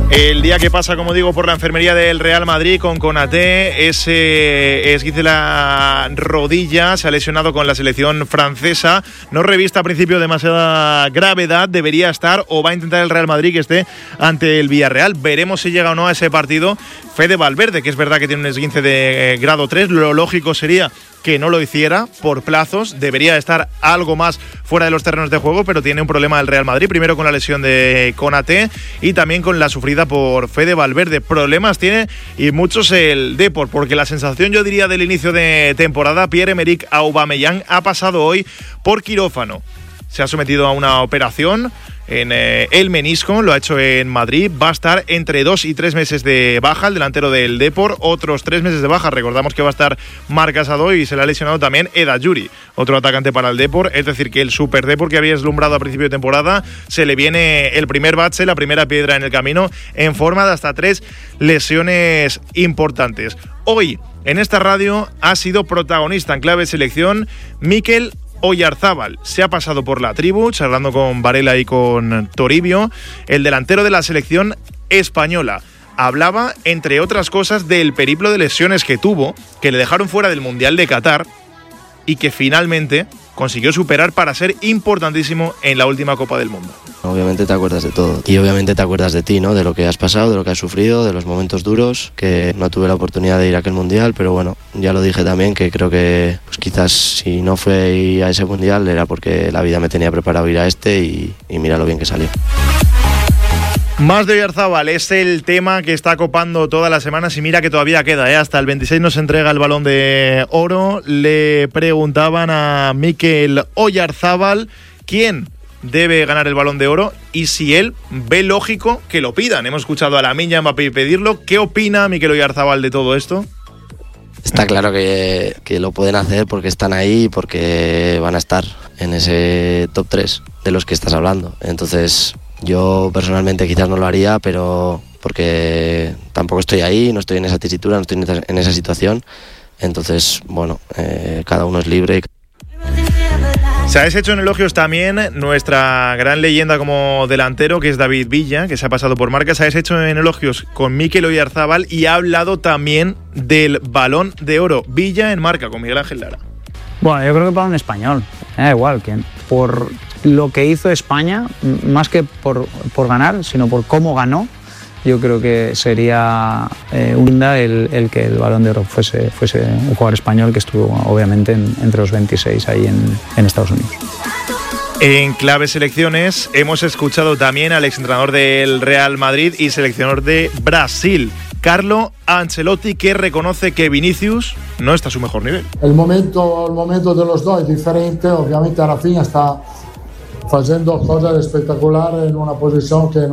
El día que pasa, como digo, por la enfermería del Real Madrid con Konaté, ese esguince de la rodilla, se ha lesionado con la selección francesa, no revista a principio demasiada gravedad, debería estar o va a intentar el Real Madrid que esté ante el Villarreal. Veremos si llega o no a ese partido Fede Valverde, que es verdad que tiene un esguince de grado 3, lo lógico sería que no lo hiciera por plazos, debería estar algo más fuera de los terrenos de juego, pero tiene un problema del Real Madrid, primero con la lesión de Konaté y también con la sufrida por Fede Valverde. Problemas tiene y muchos el Depor, porque la sensación, yo diría, del inicio de temporada, Pierre-Emerick Aubameyang ha pasado hoy por quirófano. Se ha sometido a una operación en el menisco, lo ha hecho en Madrid, va a estar entre 2 y 3 meses de baja el delantero del Depor, otros 3 meses de baja, recordamos que va a estar Marc Casado y se le ha lesionado también Eda Yuri, otro atacante para el Depor, es decir que el Super Depor que había deslumbrado a principio de temporada, se le viene el primer bache, la primera piedra en el camino, en forma de hasta 3 lesiones importantes. Hoy, en esta radio, ha sido protagonista en clave selección Mikel Oyarzábal. Se ha pasado por la tribu, charlando con Varela y con Toribio, el delantero de la selección española. Hablaba, entre otras cosas, del periplo de lesiones que tuvo, que le dejaron fuera del Mundial de Qatar y que finalmente consiguió superar para ser importantísimo en la última Copa del Mundo. Obviamente te acuerdas de todo y obviamente te acuerdas de ti, ¿no? De lo que has pasado, de lo que has sufrido, de los momentos duros, que no tuve la oportunidad de ir a aquel Mundial, pero bueno, ya lo dije también, que creo que pues quizás si no fue a ese Mundial era porque la vida me tenía preparado ir a este y mira lo bien que salió. Más de Oyarzábal es el tema que está copando todas las semanas y mira que todavía queda, hasta el 26 nos entrega el Balón de Oro. Le preguntaban a Mikel Oyarzábal quién debe ganar el Balón de Oro y si él ve lógico que lo pidan. Hemos escuchado a Lamine Mbappé pedirlo. ¿Qué opina Mikel Oyarzábal de todo esto? Está claro que lo pueden hacer porque están ahí y porque van a estar en ese top 3 de los que estás hablando. Entonces, yo personalmente quizás no lo haría, pero porque tampoco estoy ahí, no estoy en esa tesitura, no estoy en esa situación. Entonces, bueno, cada uno es libre. Se ha hecho en elogios también nuestra gran leyenda como delantero, que es David Villa, que se ha pasado por Marca. Se ha hecho en elogios con Mikel Oyarzábal y ha hablado también del Balón de Oro. Villa en Marca, con Miguel Ángel Lara. Bueno, yo creo que el balón español, da igual, que por lo que hizo España, más que por ganar, sino por cómo ganó, yo creo que sería el que el Balón de Oro fuese un jugador español que estuvo obviamente entre los 26 ahí en Estados Unidos. En clave selecciones hemos escuchado también al exentrenador del Real Madrid y seleccionador de Brasil, Carlo Ancelotti, que reconoce que Vinicius no está a su mejor nivel. El momento de los dos es diferente. Obviamente Rafinha está haciendo cosas espectaculares en una posición que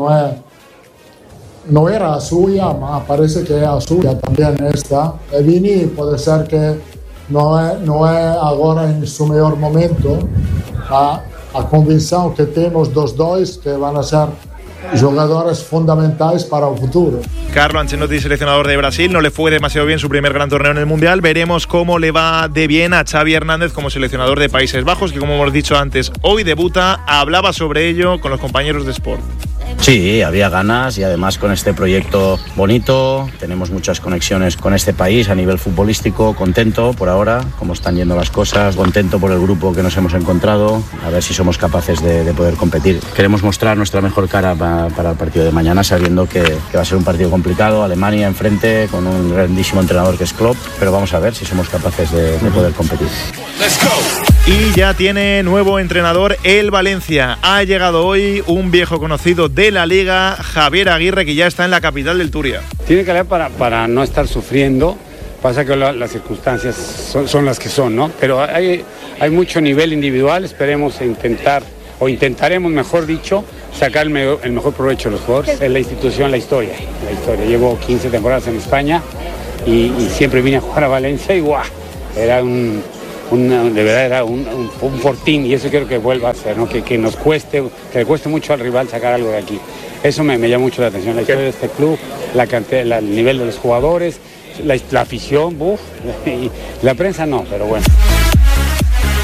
no era suya, ma parece que es suya también esta. E Vini puede ser que no es ahora en su mejor momento. A convicción que tenemos dos que van a ser jugadores fundamentales para el futuro. Carlo Ancelotti, seleccionador de Brasil, no le fue demasiado bien su primer gran torneo en el Mundial. Veremos cómo le va de bien a Xavi Hernández como seleccionador de Países Bajos, que como hemos dicho antes, hoy debuta. Hablaba sobre ello con los compañeros de Sport. Sí, había ganas y además con este proyecto bonito, tenemos muchas conexiones con este país a nivel futbolístico, contento por ahora, cómo están yendo las cosas, contento por el grupo que nos hemos encontrado, a ver si somos capaces de poder competir. Queremos mostrar nuestra mejor cara para el partido de mañana, sabiendo que va a ser un partido complicado, Alemania enfrente, con un grandísimo entrenador que es Klopp, pero vamos a ver si somos capaces de poder competir. Let's go. Y ya tiene nuevo entrenador el Valencia. Ha llegado hoy un viejo conocido de la Liga, Javier Aguirre, que ya está en la capital del Turia. Tiene que leer para no estar sufriendo. Pasa que las circunstancias son las que son, ¿no? Pero hay mucho nivel individual. Esperemos intentaremos, mejor dicho, sacar el mejor provecho de los jugadores. En la institución, la historia. Llevo 15 temporadas en España y siempre vine a jugar a Valencia y ¡guau! Era de verdad era un fortín, y eso quiero que vuelva a ser, ¿no? Que le cueste mucho al rival sacar algo de aquí. Eso me llama mucho la atención, la historia de este club, el nivel de los jugadores, la afición, y la prensa no, pero bueno.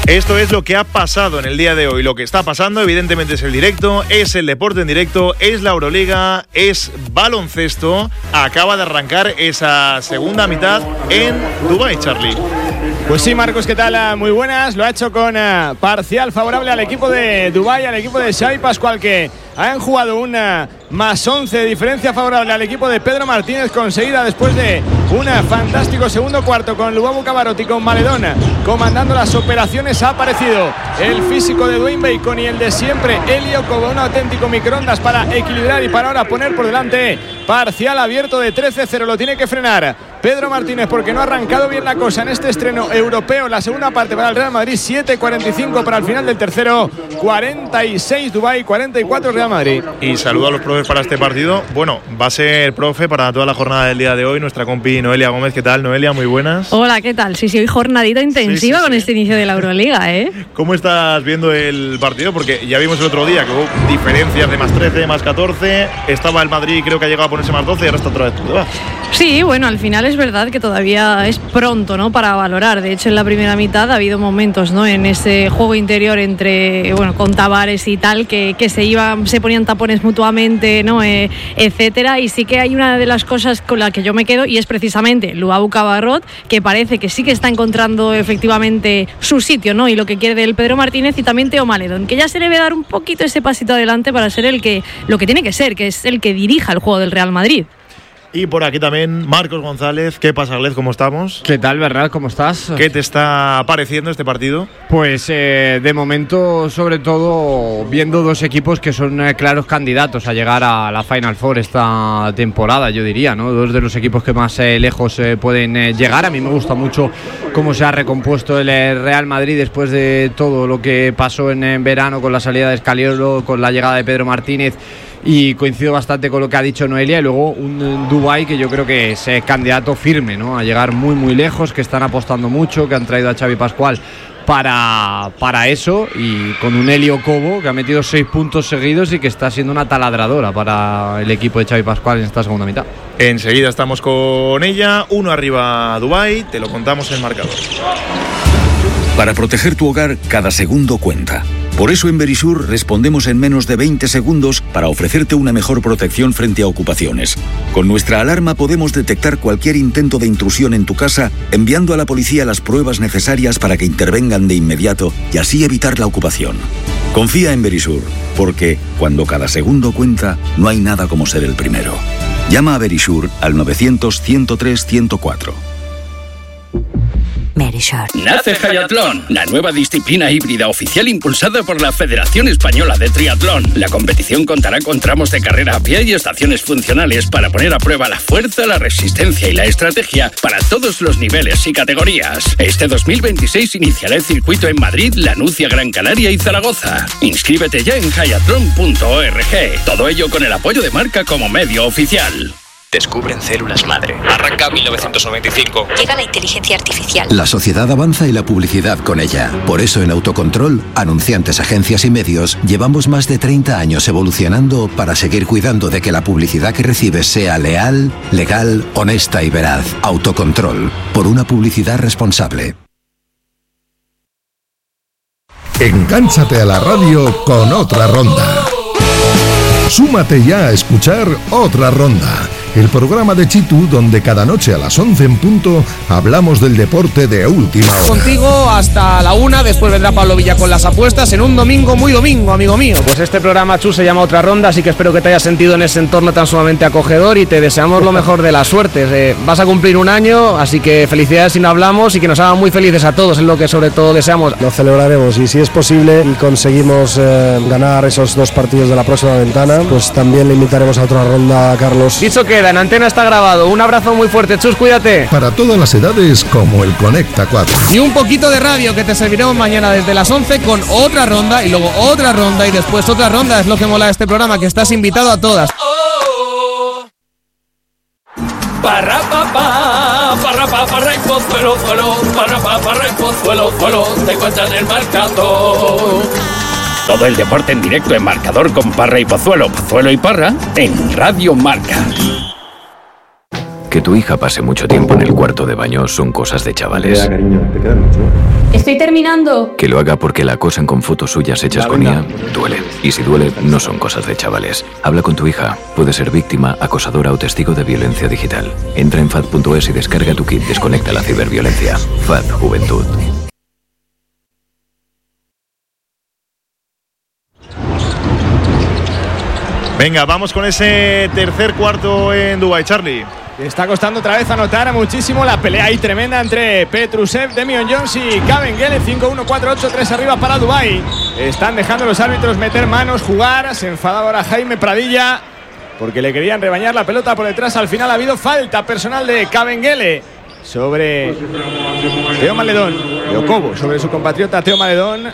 Esto es lo que ha pasado en el día de hoy. Lo que está pasando, evidentemente, es el directo, es el deporte en directo, es la Euroliga, es baloncesto. Acaba de arrancar esa segunda mitad en Dubái, Charlie. Pues sí, Marcos, ¿qué tal? Muy buenas. Lo ha hecho con parcial favorable al equipo de Dubái, al equipo de Xavi Pascual, que han jugado una +11 de diferencia favorable al equipo de Pedro Martínez, conseguida después de un fantástico segundo cuarto con Lubabu Cavarotti, con Maledona comandando las operaciones. Ha aparecido el físico de Dwayne Bacon y el de siempre, Elio Cobo, un auténtico microondas para equilibrar y para ahora poner por delante. Parcial abierto de 13-0, lo tiene que frenar Pedro Martínez porque no ha arrancado bien la cosa en este estreno europeo. La segunda parte para el Real Madrid, 7:45 para el final del tercero, 46 Dubái, 44 Real Madrid. Y saludo a los profes para este partido. Bueno, va a ser profe para toda la jornada del día de hoy nuestra compi Noelia Gómez. ¿Qué tal, Noelia? Muy buenas. Hola, ¿qué tal? Sí, hoy jornadita intensiva con este inicio de la Euroliga, ¿eh? ¿Cómo estás viendo el partido? Porque ya vimos el otro día que hubo diferencias de +13, +14. Estaba el Madrid, creo que ha llegado a ponerse +12 y ahora está otra vez por debajo. Sí, bueno, al final es verdad que todavía es pronto, ¿no?, para valorar. De hecho, en la primera mitad ha habido momentos, ¿no?, en ese juego interior entre, bueno, con Tavares y tal, que se ponían tapones mutuamente, ¿no?, etcétera. Y sí que hay una de las cosas con la que yo me quedo, y es precisamente Lubabu Cabarrot, que parece que sí que está encontrando efectivamente su sitio, ¿no?, y lo que quiere del Pedro Martínez, y también Teo Maledon, que ya se debe dar un poquito ese pasito adelante para ser lo que tiene que ser, que es el que dirija el juego del Real Madrid. Y por aquí también Marcos González. ¿Qué pasa, Glez? ¿Cómo estamos? ¿Qué tal, Bernal? ¿Cómo estás? ¿Qué te está pareciendo este partido? Pues de momento, sobre todo, viendo dos equipos que son claros candidatos a llegar a la Final Four esta temporada, yo diría, ¿no? Dos de los equipos que más lejos pueden llegar. A mí me gusta mucho cómo se ha recompuesto el Real Madrid después de todo lo que pasó en verano con la salida de Scaliolo, con la llegada de Pedro Martínez. Y coincido bastante con lo que ha dicho Noelia. Y luego un Dubái que yo creo que es candidato firme, ¿no?, a llegar muy muy lejos, que están apostando mucho, que han traído a Xavi Pascual para eso, y con un Elio Cobo que ha metido 6 puntos seguidos y que está siendo una taladradora para el equipo de Xavi Pascual en esta segunda mitad. Enseguida estamos con ella. 1 arriba Dubái, te lo contamos en marcador. Para proteger tu hogar, cada segundo cuenta. Por eso en Verisur respondemos en menos de 20 segundos para ofrecerte una mejor protección frente a ocupaciones. Con nuestra alarma podemos detectar cualquier intento de intrusión en tu casa, enviando a la policía las pruebas necesarias para que intervengan de inmediato y así evitar la ocupación. Confía en Verisur, porque cuando cada segundo cuenta, no hay nada como ser el primero. Llama a Verisur al 900-103-104. Verisur. Nace Hayatlón, la nueva disciplina híbrida oficial impulsada por la Federación Española de Triatlón. La competición contará con tramos de carrera a pie y estaciones funcionales para poner a prueba la fuerza, la resistencia y la estrategia para todos los niveles y categorías. Este 2026 iniciará el circuito en Madrid, Lanucia, Gran Canaria y Zaragoza. Inscríbete ya en hayatlon.org. Todo ello con el apoyo de Marca como medio oficial. Descubren células madre. Arranca 1995. Llega la inteligencia artificial. La sociedad avanza y la publicidad con ella. Por eso en Autocontrol, anunciantes, agencias y medios, llevamos más de 30 años evolucionando para seguir cuidando de que la publicidad que recibes sea leal, legal, honesta y veraz. Autocontrol. Por una publicidad responsable. Engánchate a la radio con Otra Ronda. Súmate ya a escuchar Otra Ronda, el programa de Chitu donde cada noche a las 11 en punto hablamos del deporte de última hora. Contigo hasta la 1, después vendrá Pablo Villa con las apuestas en un domingo muy domingo, amigo mío. Pues este programa, Chu, se llama Otra Ronda, así que espero que te hayas sentido en ese entorno tan sumamente acogedor y te deseamos lo mejor de las suertes. Vas a cumplir un año, así que felicidades si no hablamos y que nos hagan muy felices a todos, es lo que sobre todo deseamos. Lo celebraremos y si es posible y conseguimos ganar esos 2 partidos de la próxima ventana, pues también le invitaremos a Otra Ronda, Carlos. Dicho queda, en antena está grabado. Un abrazo muy fuerte, Chus, cuídate. Para todas las edades, como el Conecta 4. Y un poquito de radio que te serviremos mañana desde las 11 con Otra Ronda y luego Otra Ronda y después Otra Ronda. Es lo que mola de este programa, que estás invitado a todas. Parra y Pozuelo, parra y Pozuelo, te cuentan el marcador. Todo el deporte en directo en marcador con Parra y Pozuelo y Parra en Radio Marca. Que tu hija pase mucho tiempo en el cuarto de baño son cosas de chavales. Estoy terminando. Que lo haga porque la acosan con fotos suyas hechas con IA duele. Y si duele, no son cosas de chavales. Habla con tu hija. Puede ser víctima, acosadora o testigo de violencia digital. Entra en FAD.es y descarga tu kit Desconecta la ciberviolencia. FAD Juventud. Venga, vamos con ese tercer cuarto en Dubái, Charlie. Está costando otra vez anotar muchísimo. La pelea ahí tremenda entre Petrusev, Demian Jones y Kabengele. 5-1, 4-8, 3 arriba para Dubái. Están dejando los árbitros meter manos, jugar. Se enfadaba ahora Jaime Pradilla porque le querían rebañar la pelota por detrás. Al final ha habido falta personal de Kabengele sobre Teo Maledón. De Okobo sobre su compatriota Teo Maledón.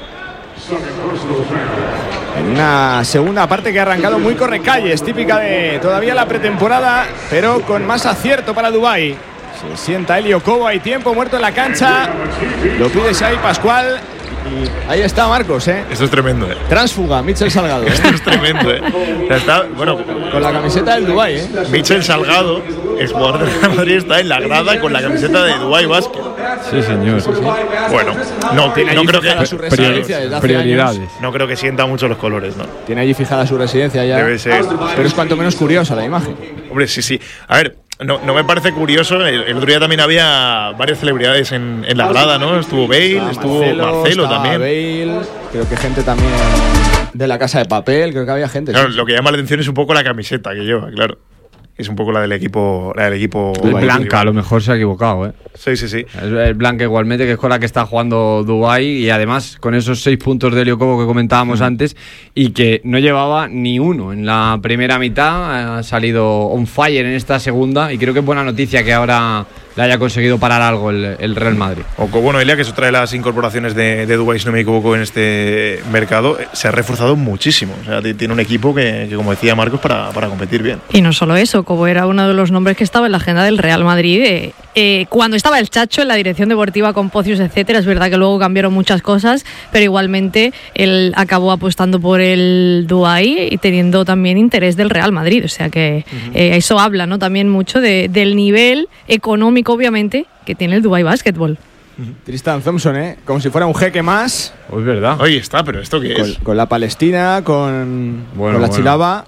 En una segunda parte que ha arrancado muy correcalles, típica de todavía la pretemporada, pero con más acierto para Dubái. Se sienta Elio Cobo, hay tiempo muerto en la cancha. Lo pide Xavi Pascual. Y ahí está Marcos, Esto es tremendo, Tránsfuga, Michel Salgado. Esto es tremendo, Está, bueno, con la camiseta del Dubái, Michel Salgado, ex jugador de Real Madrid, está en la grada con la camiseta de Dubái Basket. Sí, señor. Bueno, no creo que su residencia desde hace prioridades. años. No creo que sienta mucho los colores, ¿no? Tiene allí fijada su residencia ya. Debe ser. Pero es cuanto menos curiosa la imagen. Hombre, sí. A ver, no me parece curioso. El otro día también había varias celebridades en la grada, ¿no? Estuvo Bale, estuvo Marcelo también. Bale, creo que gente también de la Casa de Papel, creo que había gente. Claro, lo que llama la atención es un poco la camiseta que lleva, claro. Es un poco la del equipo. Blanca, a lo mejor se ha equivocado, Sí. Es blanca igualmente, que es con la que está jugando Dubái, y además con esos 6 puntos de Elio Cobo que comentábamos antes, y que no llevaba ni uno en la primera mitad. Ha salido on fire en esta segunda, y creo que es buena noticia que ahora le haya conseguido parar algo el Real Madrid. Bueno, Elia, que es otra de las incorporaciones de Dubái, si no me equivoco, en este mercado, se ha reforzado muchísimo. O sea, tiene un equipo que como decía Marcos, para competir bien. Y no solo eso, Cobo era uno de los nombres que estaba en la agenda del Real Madrid cuando estaba el Chacho en la dirección deportiva con Pocios, etcétera. Es verdad que luego cambiaron muchas cosas, pero igualmente él acabó apostando por el Dubái y teniendo también interés del Real Madrid. O sea que eso habla, ¿no? También mucho del nivel económico, obviamente, que tiene el Dubái Basketball. Tristan Thompson, como si fuera un jeque más. Es verdad. Oye, está, pero ¿esto qué es? Con la Palestina, con la Chilaba.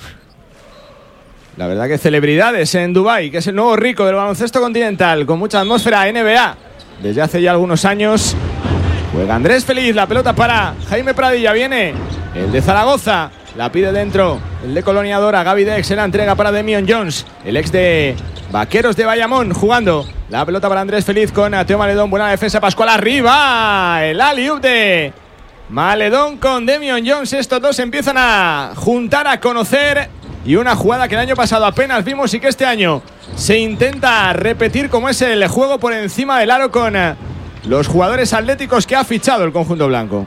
La verdad que celebridades en Dubái, que es el nuevo rico del baloncesto continental, con mucha atmósfera NBA. Desde hace ya algunos años juega Andrés Feliz, la pelota para Jaime Pradilla, viene el de Zaragoza, la pide dentro el de Colonia Dora, Gaby Dex, se la entrega para Demian Jones, el ex de Vaqueros de Bayamón, jugando la pelota para Andrés Feliz con Teo Maledón, buena defensa, Pascual arriba, el alley-oop de Maledón con Demian Jones. Estos dos empiezan a juntar, a conocer, y una jugada que el año pasado apenas vimos y que este año se intenta repetir, como es el juego por encima del aro con los jugadores atléticos que ha fichado el conjunto blanco.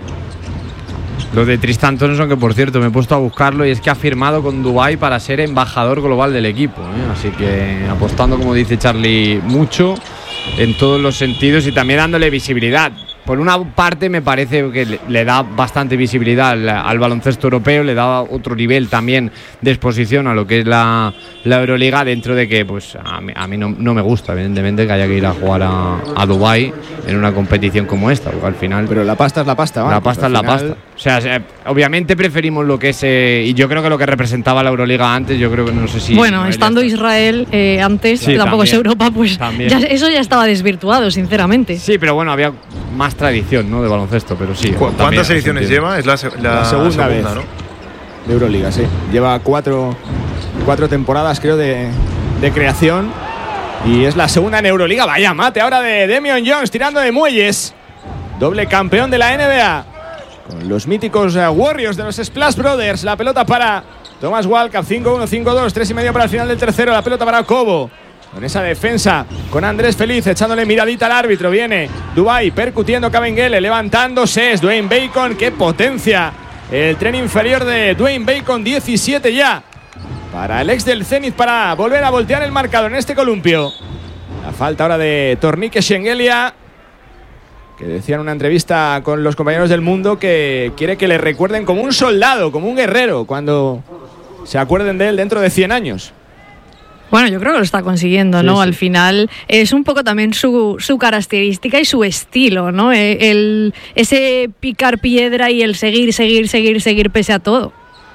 Lo de Tristan Thompson, que por cierto me he puesto a buscarlo, y es que ha firmado con Dubái para ser embajador global del equipo, así que apostando, como dice Charlie, mucho en todos los sentidos y también dándole visibilidad. Por una parte me parece que le da bastante visibilidad al baloncesto europeo, le da otro nivel también de exposición a lo que es la Euroliga, dentro de que pues a mí no me gusta, evidentemente, que haya que ir a jugar a Dubái en una competición como esta, porque al final... Pero la pasta es la pasta, ¿vale? La pasta es la pasta. O sea, obviamente preferimos lo que es... y yo creo que lo que representaba la Euroliga antes, yo creo que no sé si... Bueno, estando Israel antes, sí, tampoco también, es Europa, pues eso ya estaba desvirtuado, sinceramente. Sí, pero bueno, había más tradición, ¿no?, de baloncesto, pero sí. ¿Cuántas ediciones lleva? Es la segunda vez, ¿no? De Euroliga, sí. Lleva cuatro temporadas, creo, de creación. Y es la segunda en Euroliga. Vaya mate ahora de Demian Jones, tirando de muelles. Doble campeón de la NBA. Con los míticos Warriors de los Splash Brothers. La pelota para Thomas Walkup. 5-1, 5-2, 3,5 para el final del tercero. La pelota para Cobo. Con esa defensa, con Andrés Feliz echándole miradita al árbitro. Viene Dubái percutiendo Kabengele, levantándose. Es Dwayne Bacon, qué potencia. El tren inferior de Dwayne Bacon, 17 ya. Para el ex del Zenit, para volver a voltear el marcador en este columpio. La falta ahora de Tornike Shengelia, que decía en una entrevista con los compañeros del Mundo que quiere que le recuerden como un soldado, como un guerrero, cuando se acuerden de él dentro de 100 años. Bueno, yo creo que lo está consiguiendo, ¿no? Sí. Al final es un poco también su característica y su estilo, ¿no? Ese picar piedra y el seguir pese a todo.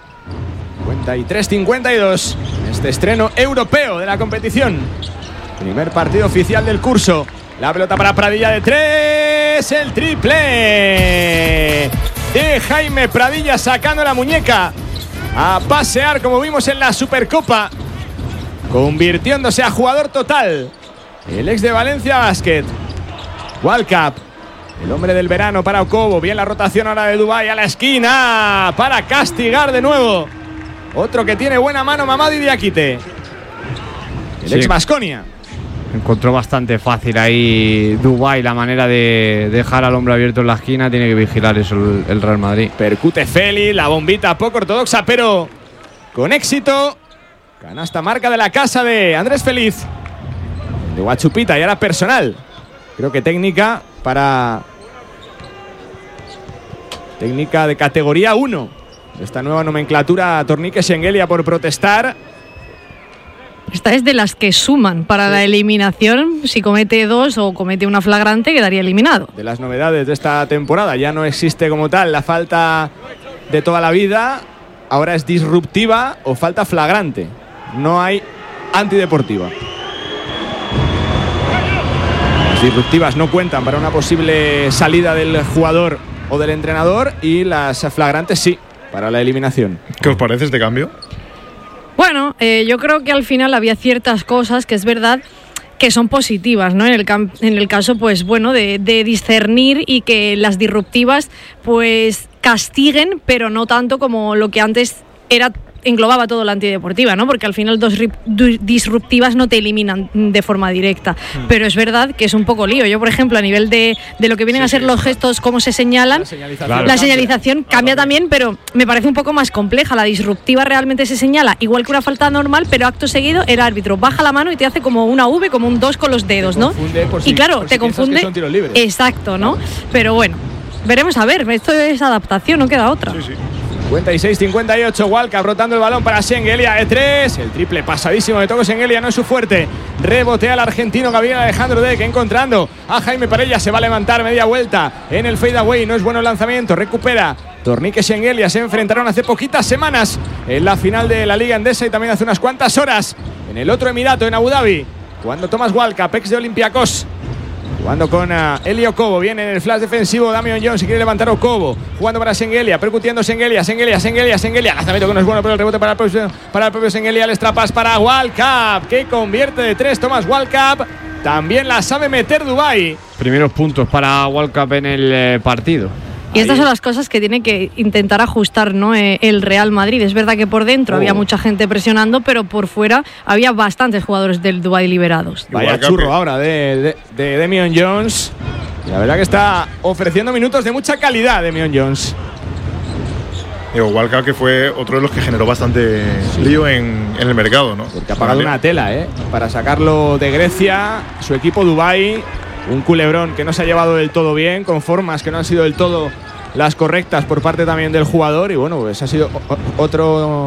53-52 en este estreno europeo de la competición. Primer partido oficial del curso. La pelota para Pradilla de 3. El triple de Jaime Pradilla, sacando la muñeca a pasear como vimos en la Supercopa, convirtiéndose a jugador total. El ex de Valencia Basket. World Cup. El hombre del verano para Okobo. Bien la rotación ahora de Dubái a la esquina para castigar de nuevo. Otro que tiene buena mano, Mamadi Diakite. El ex Baskonia. Encontró bastante fácil ahí Dubái la manera de dejar al hombre abierto en la esquina. Tiene que vigilar eso el Real Madrid. Percute Feli, la bombita poco ortodoxa, pero con éxito. Canasta marca de la casa de Andrés Feliz. De Guachupita y ahora personal. Creo que técnica de categoría 1. Esta nueva nomenclatura, Tornique Schengelia por protestar. Esta es de las que suman para la eliminación. Si comete 2 o comete una flagrante, quedaría eliminado. De las novedades de esta temporada, ya no existe como tal la falta de toda la vida. Ahora es disruptiva o falta flagrante. No hay antideportiva. Las disruptivas no cuentan para una posible salida del jugador o del entrenador, y las flagrantes sí, para la eliminación. ¿Qué os parece este cambio? Bueno, yo creo que al final había ciertas cosas que es verdad que son positivas, ¿no? En el caso, pues bueno, de discernir y que las disruptivas pues castiguen, pero no tanto como lo que antes englobaba todo la antideportiva, ¿no? Porque al final dos disruptivas no te eliminan de forma directa. Pero es verdad que es un poco lío. Yo, por ejemplo, a nivel de lo que vienen a ser los gestos, cómo se señalan, la señalización cambia también, pero me parece un poco más compleja. La disruptiva realmente se señala igual que una falta normal, pero acto seguido el árbitro baja la mano y te hace como una V, como un 2 con los dedos, ¿no? Y claro, te confunde. Exacto, ¿no? Pero bueno, veremos a ver. Esto es adaptación, no queda otra. 56-58, Walcap rotando el balón para Schengelia de 3. El triple pasadísimo de Toco Schengelia, no es su fuerte. Rebotea al argentino Gabriel Alejandro Deck, encontrando a Jaime Parella. Se va a levantar media vuelta en el fadeaway. No es bueno el lanzamiento, recupera Tornique Schengelia. Se enfrentaron hace poquitas semanas en la final de la Liga Endesa y también hace unas cuantas horas en el otro Emirato, en Abu Dhabi, cuando Tomás Walcap, ex de Olympiacos, jugando con Eli Okobo. Viene en el flash defensivo Damian Jones y quiere levantar Okobo. Jugando para Schengelia, percutiendo Schengelia. Lanzamiento que no es bueno, pero el rebote para el propio Schengelia. El extrapas para Walcap, que convierte de 3 Thomas Walcap. También la sabe meter Dubái. Primeros puntos para Walcap en el partido. Y estas son las cosas que tiene que intentar ajustar, ¿no? El Real Madrid. Es verdad que por dentro había mucha gente presionando, pero por fuera había bastantes jugadores del Dubái liberados. Vaya churro ahora de Damian Jones. Y la verdad que está ofreciendo minutos de mucha calidad Damian Jones. Walcap, que fue otro de los que generó bastante lío en el mercado, ¿no? Porque ha pagado una tela, para sacarlo de Grecia, su equipo Dubái. Un culebrón que no se ha llevado del todo bien, con formas que no han sido del todo las correctas por parte también del jugador. Y bueno, pues ha sido otro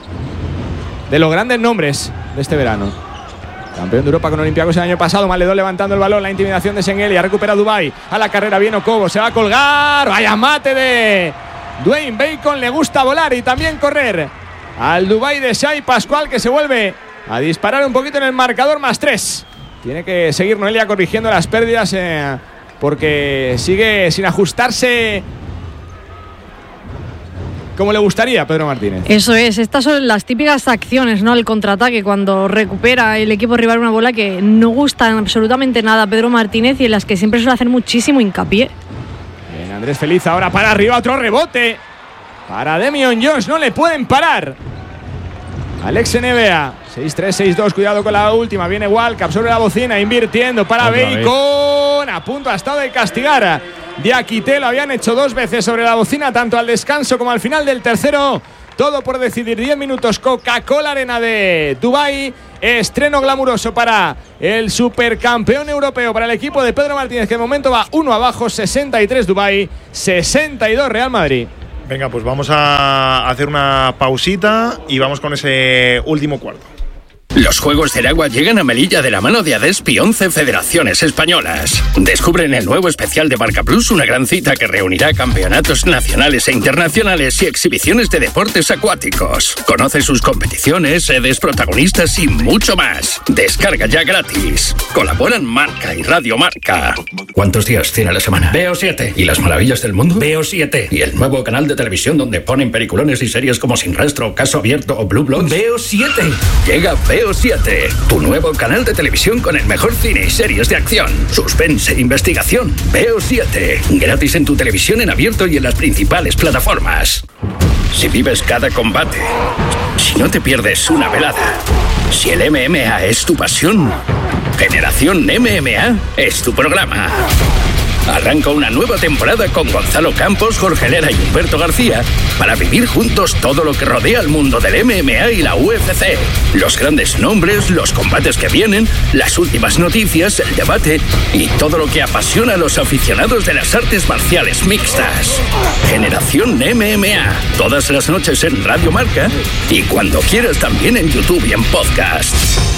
de los grandes nombres de este verano. Campeón de Europa con Olympiacos el año pasado. Maledón levantando el balón, la intimidación de Schengelia. Recupera Dubái, a la carrera viene Okobo, se va a colgar. Vaya mate de Dwayne Bacon, le gusta volar y también correr al Dubái de Shai Pascual, que se vuelve a disparar un poquito en el marcador, +3. Tiene que seguir Noelia corrigiendo las pérdidas porque sigue sin ajustarse como le gustaría a Pedro Martínez. Eso es, estas son las típicas acciones, ¿no? El contraataque, cuando recupera el equipo rival una bola que no gustan absolutamente nada a Pedro Martínez y en las que siempre suele hacer muchísimo hincapié. Bien, Andrés Feliz ahora para arriba, otro rebote para Damian Jones, no le pueden parar. Alex NBA, 6-3, 6-2, cuidado con la última. Viene Walcap sobre la bocina, invirtiendo para Bacon. A punto ha estado de castigar. Diakite lo habían hecho 2 veces sobre la bocina, tanto al descanso como al final del tercero. Todo por decidir. 10 minutos, Coca-Cola Arena de Dubái. Estreno glamuroso para el supercampeón europeo, para el equipo de Pedro Martínez, que de momento va 1 abajo. 63 Dubái, 62 Real Madrid. Venga, pues vamos a hacer una pausita y vamos con ese último cuarto. Los Juegos del Agua llegan a Melilla de la mano de ADESPI 11 federaciones españolas. Descubre en el nuevo especial de Marca Plus una gran cita que reunirá campeonatos nacionales e internacionales y exhibiciones de deportes acuáticos. Conoce sus competiciones, sedes, protagonistas y mucho más. Descarga ya gratis. Colaboran Marca y Radio Marca. ¿Cuántos días tiene la semana? Veo 7. ¿Y las maravillas del mundo? Veo 7. ¿Y el nuevo canal de televisión donde ponen peliculones y series como Sin Rastro, Caso Abierto o Blue Bloods? Veo 7. Llega Veo 7, tu nuevo canal de televisión con el mejor cine y series de acción, suspense e investigación. Veo 7, gratis en tu televisión en abierto y en las principales plataformas. Si vives cada combate, si no te pierdes una velada, si el MMA es tu pasión, Generación MMA es tu programa. Arranca una nueva temporada con Gonzalo Campos, Jorge Lera y Humberto García para vivir juntos todo lo que rodea al mundo del MMA y la UFC. Los grandes nombres, los combates que vienen, las últimas noticias, el debate y todo lo que apasiona a los aficionados de las artes marciales mixtas. Generación MMA, todas las noches en Radio Marca y cuando quieras también en YouTube y en podcast.